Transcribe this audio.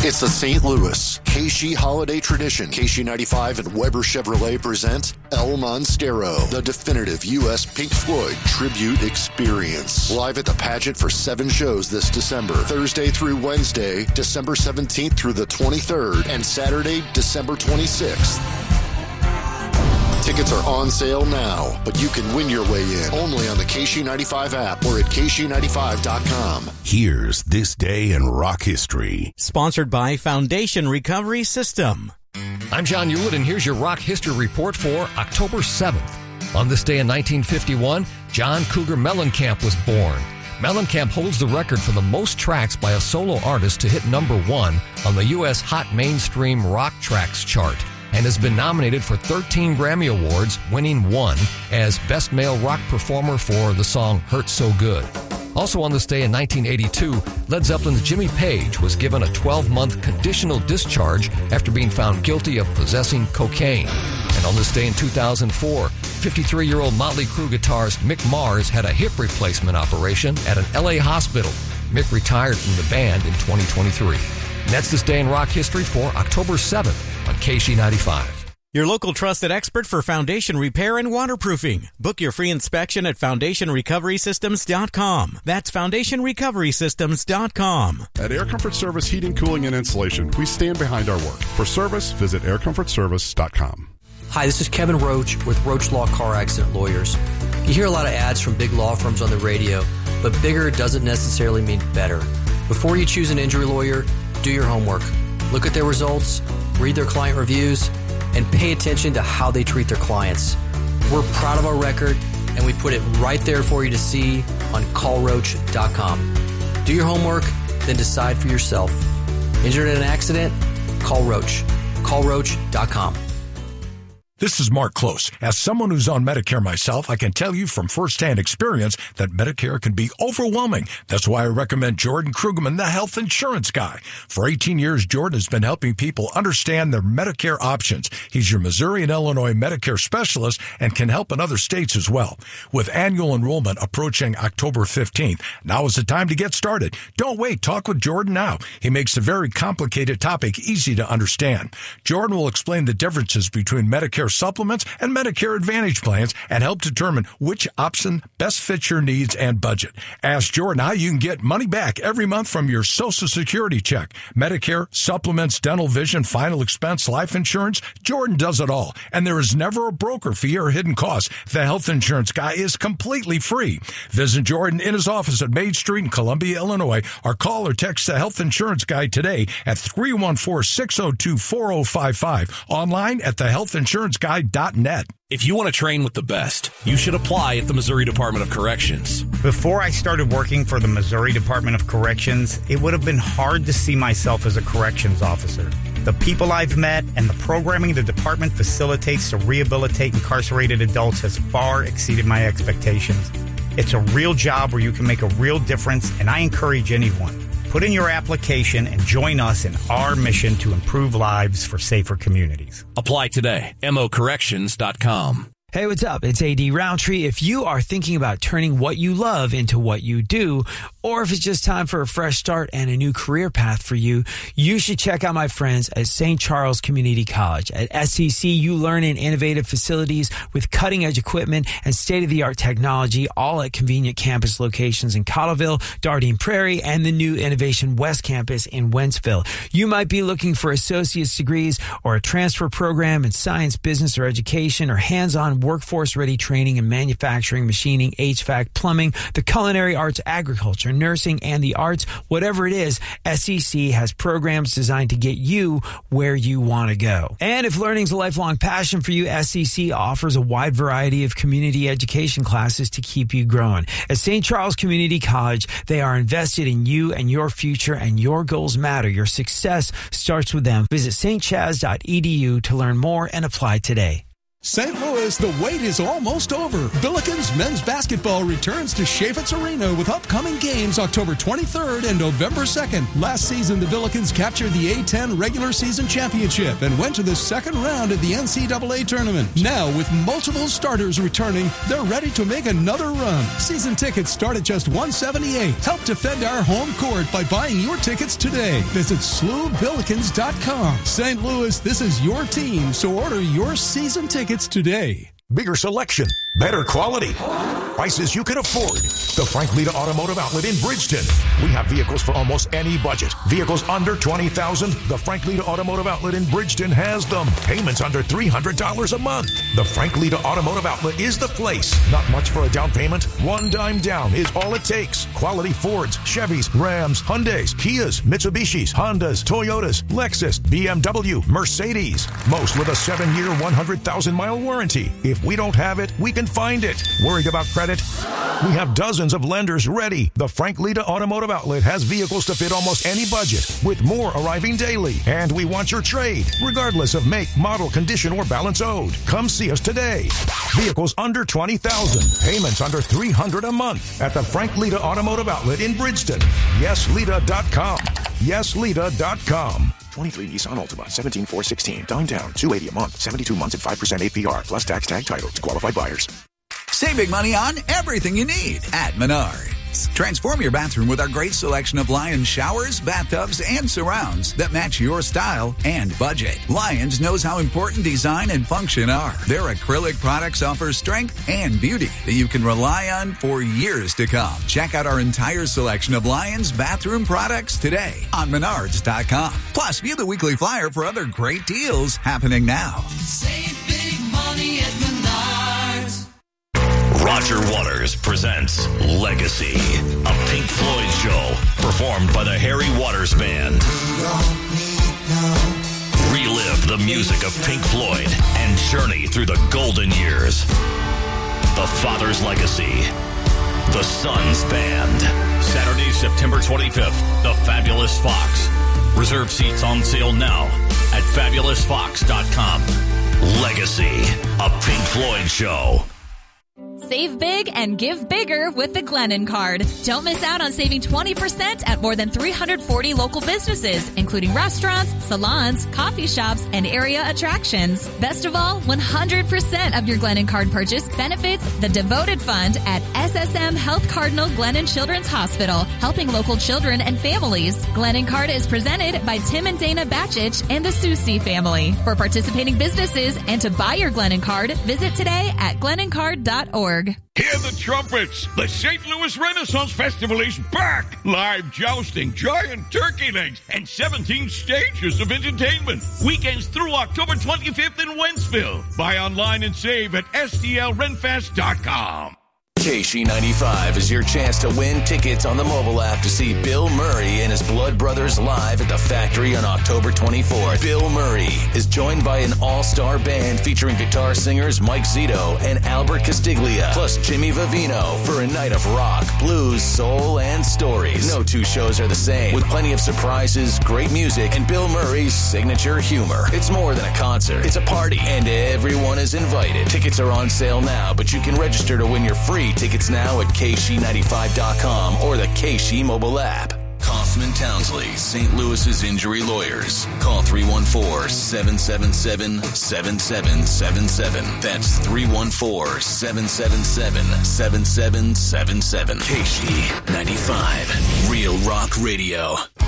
It's the St. Louis KSHE holiday tradition. KSHE 95 and Weber Chevrolet present El Monstero, the definitive U.S. Pink Floyd tribute experience. Live at the pageant for 7 shows this December, Thursday through Wednesday, December 17th through the 23rd, and Saturday, December 26th. Tickets are on sale now, but you can win your way in only on the KSHE 95 app or at KSHE95.com. Here's This Day in Rock History. Sponsored by Foundation Recovery System. I'm John Hewlett, and here's your rock history report for October 7th. On this day in 1951, John Cougar Mellencamp was born. Mellencamp holds the record for the most tracks by a solo artist to hit number 1 on the U.S. Hot Mainstream Rock Tracks chart, and has been nominated for 13 Grammy Awards, winning 1 as Best Male Rock Performer for the song Hurt So Good. Also on this day in 1982, Led Zeppelin's Jimmy Page was given a 12-month conditional discharge after being found guilty of possessing cocaine. And on this day in 2004, 53-year-old Motley Crue guitarist Mick Mars had a hip replacement operation at an LA hospital. Mick retired from the band in 2023. And that's This Day in Rock History for October 7th on KSHE 95. Your local trusted expert for foundation repair and waterproofing. Book your free inspection at FoundationRecoverySystems.com. That's FoundationRecoverySystems.com. At Air Comfort Service Heating, Cooling, and Insulation, we stand behind our work. For service, visit AirComfortService.com. Hi, this is Kevin Roach with Roach Law Car Accident Lawyers. You hear a lot of ads from big law firms on the radio, but bigger doesn't necessarily mean better. Before you choose an injury lawyer, do your homework. Look at their results, read their client reviews, and pay attention to how they treat their clients. We're proud of our record, and we put it right there for you to see on callroach.com. Do your homework, then decide for yourself. Injured in an accident? Call Roach. Callroach.com. This is Mark Close. As someone who's on Medicare myself, I can tell you from firsthand experience that Medicare can be overwhelming. That's why I recommend Jordan Krugerman, the health insurance guy. For 18 years, Jordan has been helping people understand their Medicare options. He's your Missouri and Illinois Medicare specialist and can help in other states as well. With annual enrollment approaching October 15th, now is the time to get started. Don't wait. Talk with Jordan now. He makes a very complicated topic easy to understand. Jordan will explain the differences between Medicare supplements and Medicare Advantage plans and help determine which option best fits your needs and budget. Ask Jordan how you can get money back every month from your Social Security check. Medicare, supplements, dental, vision, final expense, life insurance. Jordan does it all. And there is never a broker fee or hidden cost. The health insurance guy is completely free. Visit Jordan in his office at Main Street in Columbia, Illinois, or call or text the health insurance guy today at 314-602-4055. Online at thehealthinsuranceguy.net. If you want to train with the best, you should apply at the Missouri Department of Corrections. Before I started working for the Missouri Department of Corrections, it would have been hard to see myself as a corrections officer. The people I've met and the programming the department facilitates to rehabilitate incarcerated adults has far exceeded my expectations. It's a real job where you can make a real difference, and I encourage anyone. Put in your application and join us in our mission to improve lives for safer communities. Apply today. mocorrections.com. Hey, what's up? It's A.D. Roundtree. If you are thinking about turning what you love into what you do, or if it's just time for a fresh start and a new career path for you, you should check out my friends at St. Charles Community College. At SCC, you learn in innovative facilities with cutting-edge equipment and state-of-the-art technology, all at convenient campus locations in Cottleville, Dardine Prairie, and the new Innovation West Campus in Wentzville. You might be looking for associate's degrees or a transfer program in science, business, or education, or hands-on workforce-ready training in manufacturing, machining, HVAC, plumbing, the culinary arts, agriculture, nursing, and the arts. Whatever it is, SEC has programs designed to get you where you want to go. And if learning's a lifelong passion for you, SEC offers a wide variety of community education classes to keep you growing. At St. Charles Community College, they are invested in you and your future, and your goals matter. Your success starts with them. Visit stchaz.edu to learn more and apply today. St. Louis Louis, the wait is almost over. Billikens men's basketball returns to Chaifetz Arena with upcoming games October 23rd and November 2nd. Last season, the Billikens captured the A-10 regular season championship and went to the second round of the NCAA tournament. Now, with multiple starters returning, they're ready to make another run. Season tickets start at just $178. Help defend our home court by buying your tickets today. Visit SlewBillikens.com. St. Louis, this is your team, so order your season tickets today. Bigger selection, better quality, prices you can afford. The Frank Lita Automotive Outlet in Bridgeton. We have vehicles for almost any budget. Vehicles under $20,000. The Frank Lita Automotive Outlet in Bridgeton has them. Payments under $300 a month. The Frank Lita Automotive Outlet is the place. Not much for a down payment. $1 down is all it takes. Quality Fords, Chevys, Rams, Hyundais, Kias, Mitsubishis, Hondas, Toyotas, Lexus, BMW, Mercedes. Most with a 7-year, 100,000-mile warranty. If we don't have it, we can find it. Worried about credit? We have dozens of lenders ready. The Frank Lita Automotive Outlet has vehicles to fit almost any budget, with more arriving daily. And we want your trade, regardless of make, model, condition, or balance owed. Come see us today. Vehicles under $20,000. Payments under $300 a month at the Frank Lita Automotive Outlet in Bridgeton. YesLita.com. YesLita.com. 23 Nissan Altima, 17,416. Dime down, $280 a month, 72 months at 5% APR, plus tax tag title to qualified buyers. Save big money on everything you need at Menards. Transform your bathroom with our great selection of Lions showers, bathtubs, and surrounds that match your style and budget. Lions knows how important design and function are. Their acrylic products offer strength and beauty that you can rely on for years to come. Check out our entire selection of Lions bathroom products today on Menards.com. Plus, view the weekly flyer for other great deals happening now. Save big money at Menards. Roger Waters presents Legacy, a Pink Floyd show performed by the Harry Waters Band. Relive the music of Pink Floyd and journey through the golden years. The Father's Legacy, the Son's Band. Saturday, September 25th, the Fabulous Fox. Reserve seats on sale now at fabulousfox.com. Legacy, a Pink Floyd show. Save big and give bigger with the Glennon Card. Don't miss out on saving 20% at more than 340 local businesses, including restaurants, salons, coffee shops, and area attractions. Best of all, 100% of your Glennon Card purchase benefits the Devoted Fund at SSM Health Cardinal Glennon Children's Hospital, helping local children and families. Glennon Card is presented by Tim and Dana Batchich and the Susi family. For participating businesses and to buy your Glennon Card, visit today at glennoncard.org. Hear the trumpets! The St. Louis Renaissance Festival is back! Live jousting, giant turkey legs, and 17 stages of entertainment. Weekends through October 25th in Wentzville. Buy online and save at STLRenfest.com. KC95 is your chance to win tickets on the mobile app to see Bill Murray and his Blood Brothers live at the Factory on October 24th. Bill Murray is joined by an all-star band featuring guitar singers Mike Zito and Albert Castiglia, plus Jimmy Vivino for a night of rock, blues, soul, and stories. No two shows are the same, with plenty of surprises, great music, and Bill Murray's signature humor. It's more than a concert. It's a party, and everyone is invited. Tickets are on sale now, but you can register to win your free tickets now at KC95.com or the KC mobile app. Kaufman Townsley, St. Louis's injury lawyers. Call 314-777-7777. That's 314-777-7777. KC95, Real Rock Radio.